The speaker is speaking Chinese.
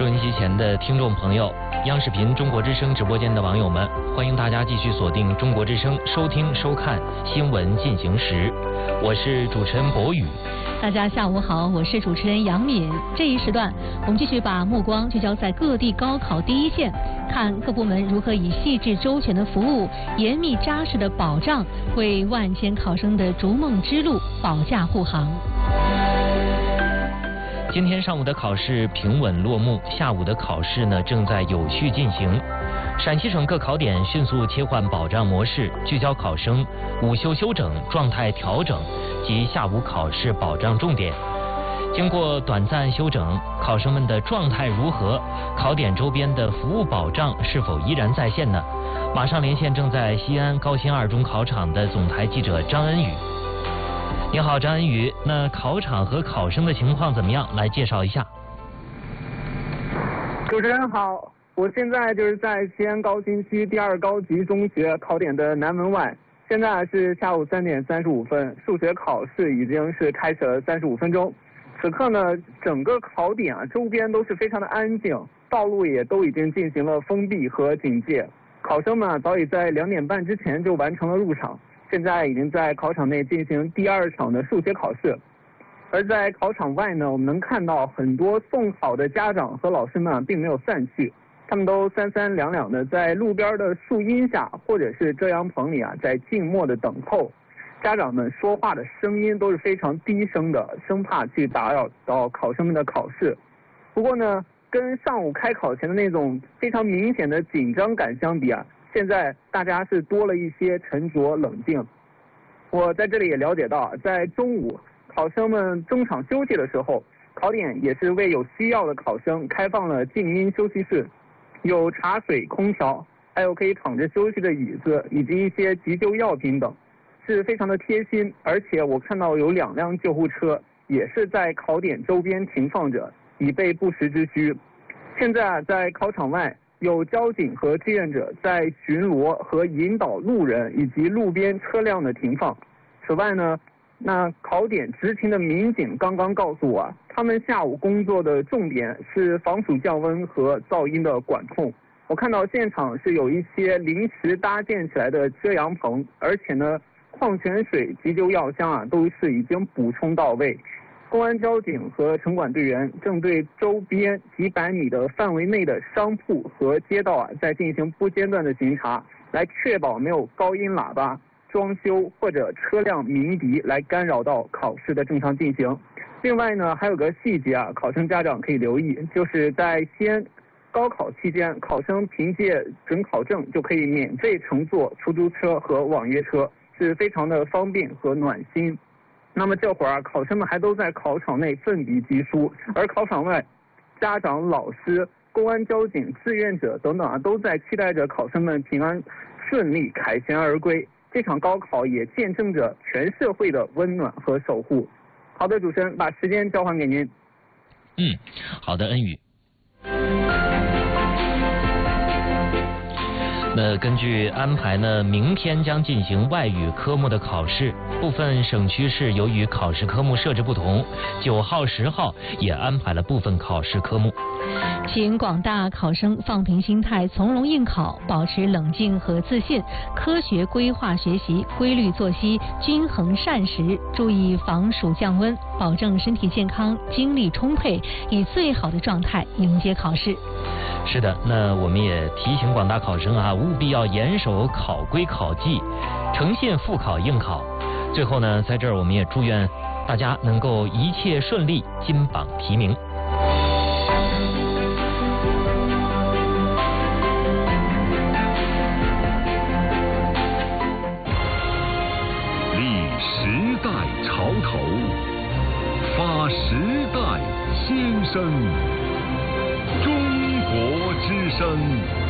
收音机前的听众朋友，央视频中国之声直播间的网友们，欢迎大家继续锁定中国之声，收听收看新闻进行时。我是主持人博宇。 大家下午好，我是主持人杨敏。这一时段，我们继续把目光聚焦在各地高考第一线，看各部门如何以细致周全的服务、严密扎实的保障，为万千考生的逐梦之路保驾护航。 今天上午的考试平稳落幕，下午的考试呢正在有序进行。陕西省各考点迅速切换保障模式，聚焦考生午休休整、状态调整及下午考试保障重点。经过短暂休整，考生们的状态如何？考点周边的服务保障是否依然在线呢？马上连线正在西安高新二中考场的总台记者张恩宇。你好，张恩宇，那考场和考生的情况怎么样？来介绍一下。 主持人好，我现在就是在西安高新区第2高级中学考点的南门外，现在是下午3点35分，数学考试已经是开始了35分钟。此刻呢，整个考点周边都是非常的安静，道路也都已经进行了封闭和警戒。考生们早已在2点半之前就完成了入场。现在已经在考场内进行第2场的数学考试，而在考场外呢，我们能看到很多送考的家长和老师们并没有散去，他们都三三两两的在路边的树荫下或者是遮阳棚里在静默的等候。家长们说话的声音都是非常低声的，生怕去打扰到考生们的考试。不过呢，跟上午开考前的那种非常明显的紧张感相比现在大家是多了一些沉着冷静。我在这里也了解到，在中午考生们中场休息的时候，考点也是为有需要的考生开放了静音休息室，有茶水、空调，还有可以躺着休息的椅子，以及一些急救药品等，是非常的贴心。而且我看到有2辆救护车也是在考点周边停放着，以备不时之需。现在在考场外，有交警和志愿者在巡逻和引导路人以及路边车辆的停放。此外呢，那考点执勤的民警刚刚告诉我，他们下午工作的重点是防暑降温和噪音的管控。我看到现场是有一些临时搭建起来的遮阳棚，而且呢，矿泉水、急救药箱都是已经补充到位。公安交警和城管队员正对周边几百米的范围内的商铺和街道在进行不间断的巡查，来确保没有高音喇叭、装修或者车辆鸣笛来干扰到考试的正常进行。另外呢，还有个细节考生家长可以留意，就是在西安高考期间，考生凭借准考证就可以免费乘坐出租车和网约车，是非常的方便和暖心。那么这会儿考生们还都在考场内奋笔疾书，而考场外，家长、老师、公安交警、志愿者等等都在期待着考生们平安顺利凯旋而归。这场高考也见证着全社会的温暖和守护。好的，主持人，把时间交还给您。 好的，恩宇。那根据安排呢，明天将进行外语科目的考试。部分省区市由于考试科目设置不同，9号、10号也安排了部分考试科目。 请广大考生放平心态，从容应考，保持冷静和自信，科学规划学习，规律作息，均衡膳食，注意防暑降温，保证身体健康，精力充沛，以最好的状态迎接考试。 是的，那我们也提醒广大考生务必要严守考规考纪，诚信复考应考。最后呢，在这儿我们也祝愿大家能够一切顺利，金榜题名。 立时代潮头，发时代先声。中国之声。